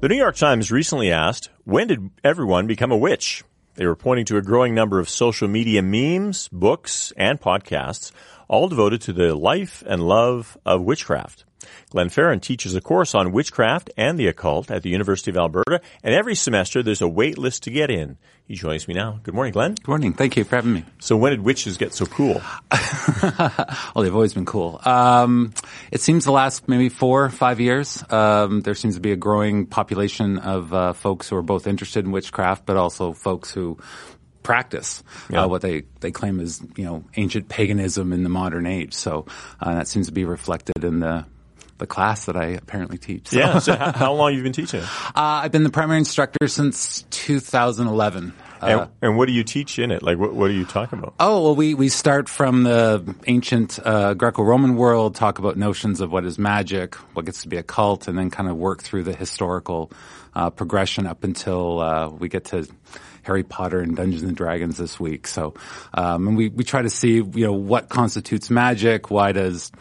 The New York Times recently asked, when did everyone become a witch? They were pointing to a growing number of social media memes, books, and podcasts, all devoted to the life and love of witchcraft. Glenn Farron teaches a course on witchcraft and the occult at the University of Alberta, and every semester there's a wait list to get in. He joins me now. Good morning, Glenn. Good morning. Thank you for having me. So when did witches get so cool? Well, they've always been cool. It seems the last maybe 4 or 5 years, there seems to be a growing population of folks who are both interested in witchcraft, but also folks who practice what they claim is, ancient paganism in the modern age. So that seems to be reflected in the class that I apparently teach. So. Yeah. So how long have you been teaching? I've been the primary instructor since 2011. And what do you teach in it? Like, what are you talking about? Oh, well, we start from the ancient Greco-Roman world, talk about notions of what is magic, what gets to be a cult, and then kind of work through the historical progression up until we get to Harry Potter and Dungeons and Dragons this week. So, and we try to see, what constitutes magic, why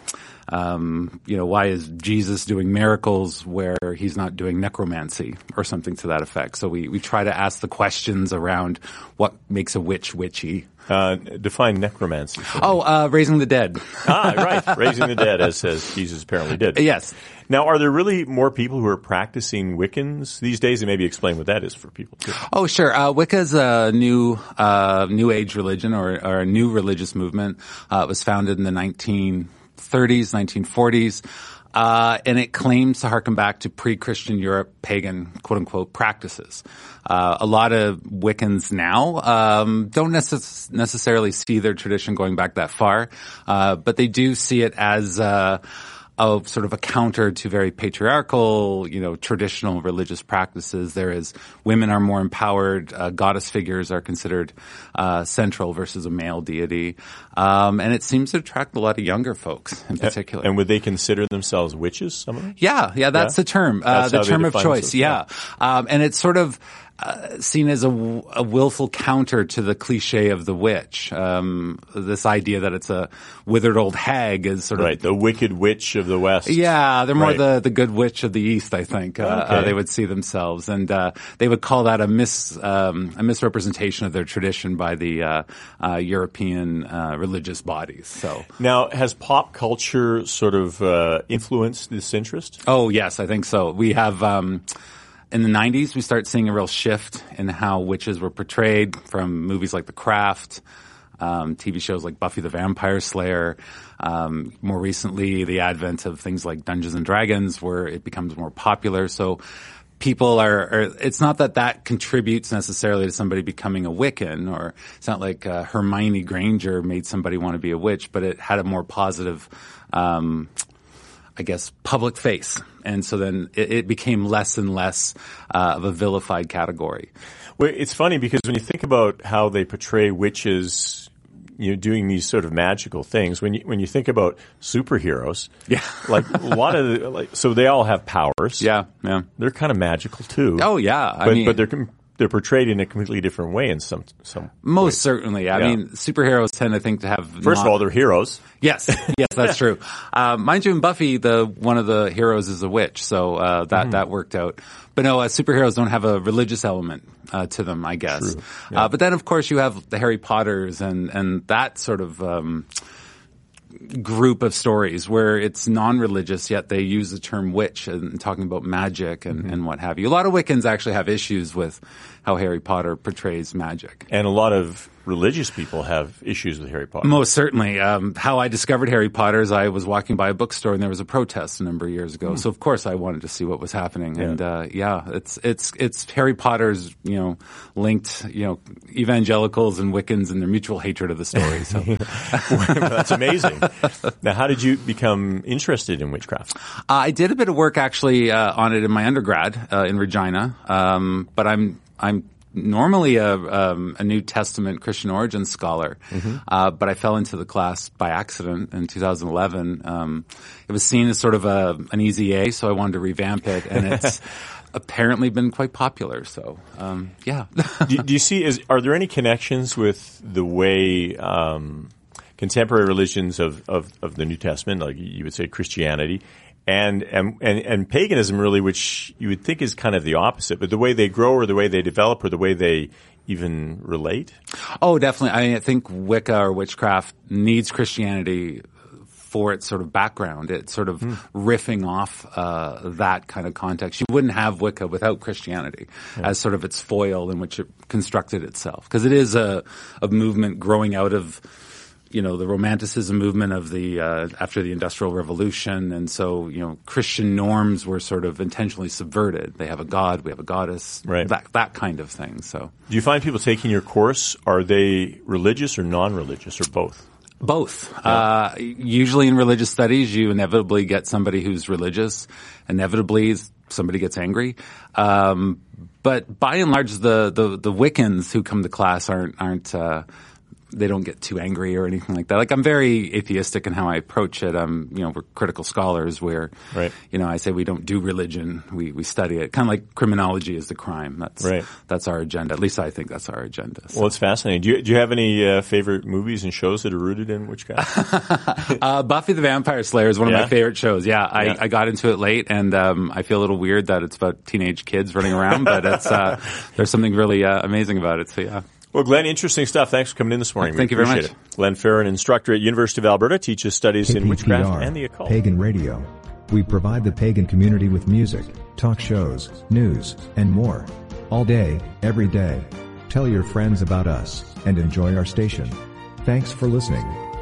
is Jesus doing miracles where he's not doing necromancy or something to that effect? So we try to ask the questions around what makes a witch witchy. Define necromancy. Raising the dead. Right. Raising the dead, as Jesus apparently did. Yes. Now, are there really more people who are practicing Wiccans these days? And maybe explain what that is for people, too. Oh, sure. Wicca is a new age religion or a new religious movement. It was founded in the 1930s, 1940s. And it claims to harken back to pre-Christian Europe pagan, quote-unquote, practices. A lot of Wiccans now don't necessarily see their tradition going back that far, but they do see it as of sort of a counter to very patriarchal, traditional religious practices. There is women are more empowered, goddess figures are considered central versus a male deity, and it seems to attract a lot of younger folks in particular. And would they consider themselves witches? Some of them? Yeah, that's the term, the term of choice. Yeah, and it's sort of seen as a willful counter to the cliche of the witch. This idea that it's a withered old hag is sort of... Right, the wicked witch of the West. Yeah, they're more the good witch of the East, I think. They would see themselves. And they would call that a misrepresentation of their tradition by the European religious bodies. So now, has pop culture sort of influenced this interest? Oh, yes, I think so. We have... in the 90s, we start seeing a real shift in how witches were portrayed from movies like The Craft, TV shows like Buffy the Vampire Slayer, more recently the advent of things like Dungeons and Dragons where it becomes more popular. So people it's not that contributes necessarily to somebody becoming a Wiccan, or it's not like Hermione Granger made somebody want to be a witch, but it had a more positive public face. And so then it became less and less of a vilified category. Well, it's funny because when you think about how they portray witches, doing these sort of magical things, when you think about superheroes, like a lot of so they all have powers. Yeah. They're kind of magical too. Oh yeah. But they're portrayed in a completely different way in some Most ways. Certainly. I mean, superheroes tend, I think, to have... First of all, they're heroes. Yes, that's true. Mind you, in Buffy, one of the heroes is a witch, so that worked out. But no, superheroes don't have a religious element to them, I guess. True. Yeah. But then, of course, you have the Harry Potters and that sort of... group of stories where it's non-religious, yet they use the term witch and talking about magic and what have you. A lot of Wiccans actually have issues with how Harry Potter portrays magic. And a lot of religious people have issues with Harry Potter. Most certainly. How I discovered Harry Potter is I was walking by a bookstore and there was a protest a number of years ago. So of course I wanted to see what was happening. Yeah. And it's Harry Potter's, linked, evangelicals and Wiccans and their mutual hatred of the story. So that's amazing. Now, how did you become interested in witchcraft? I did a bit of work actually on it in my undergrad in Regina, but I'm normally a New Testament Christian origins scholar, but I fell into the class by accident in 2011. It was seen as sort of an easy A, so I wanted to revamp it, and it's apparently been quite popular. So, yeah. do you see? Are there any connections with the way contemporary religions of the New Testament, like you would say Christianity, and paganism really, which you would think is kind of the opposite, but the way they grow or the way they develop or the way they even relate? Oh, definitely. I think Wicca or witchcraft needs Christianity for its sort of background. It's sort of riffing off that kind of context. You wouldn't have Wicca without Christianity as sort of its foil in which it constructed itself. Because it is a movement growing out of, the Romanticism movement of the after the Industrial Revolution, and so Christian norms were sort of intentionally subverted. They have a god, we have a goddess, right? That kind of thing. So, do you find people taking your course, are they religious or non-religious or both? Both. Yeah. Usually in religious studies, you inevitably get somebody who's religious. Inevitably, somebody gets angry. But by and large, the Wiccans who come to class aren't they don't get too angry or anything like that. Like, I'm very atheistic in how I approach it. We're critical scholars where, right. I say we don't do religion. We study it. Kind of like criminology is the crime. That's our agenda. At least I think that's our agenda. So. Well, it's fascinating. Do you have any favorite movies and shows that are rooted in witchcraft? Buffy the Vampire Slayer is one of my favorite shows. Yeah, I got into it late, and I feel a little weird that it's about teenage kids running around, but it's there's something really amazing about it. So yeah. Well, Glenn, interesting stuff. Thanks for coming in this morning. Thank you very much. It. Glenn Farron, instructor at University of Alberta, teaches studies in witchcraft and the occult. Pagan Radio. We provide the pagan community with music, talk shows, news, and more. All day, every day. Tell your friends about us, and enjoy our station. Thanks for listening.